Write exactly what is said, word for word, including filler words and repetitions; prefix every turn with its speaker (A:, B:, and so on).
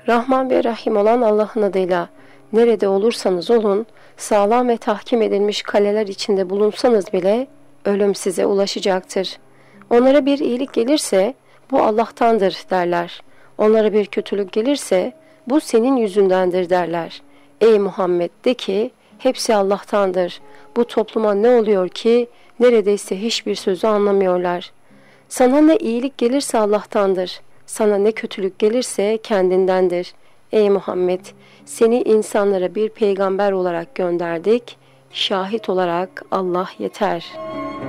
A: Rahman ve Rahim olan Allah'ın adıyla, nerede olursanız olun, sağlam ve tahkim edilmiş kaleler içinde bulunsanız bile ölüm size ulaşacaktır. Onlara bir iyilik gelirse bu Allah'tandır derler. Onlara bir kötülük gelirse bu senin yüzündendir derler. Ey Muhammed, de ki hepsi Allah'tandır. Bu topluma ne oluyor ki neredeyse hiçbir sözü anlamıyorlar. Sana ne iyilik gelirse Allah'tandır. Sana ne kötülük gelirse kendindendir. Ey Muhammed, seni insanlara bir peygamber olarak gönderdik. Şahit olarak Allah yeter.